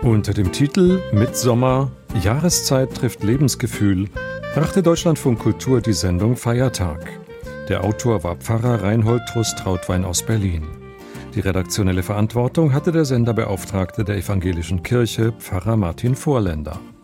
Unter dem Titel Mitsommer – Jahreszeit trifft Lebensgefühl brachte Deutschlandfunk Kultur die Sendung Feiertag. Der Autor war Pfarrer Reinhold Trust-Trautwein aus Berlin. Die redaktionelle Verantwortung hatte der Senderbeauftragte der Evangelischen Kirche, Pfarrer Martin Vorländer.